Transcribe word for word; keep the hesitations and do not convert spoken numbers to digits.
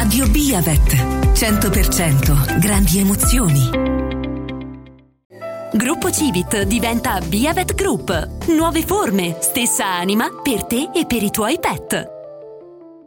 Radio Biavet. cento per cento grandi emozioni. Gruppo Civit diventa Biavet Group. Nuove forme, stessa anima per te e per i tuoi pet.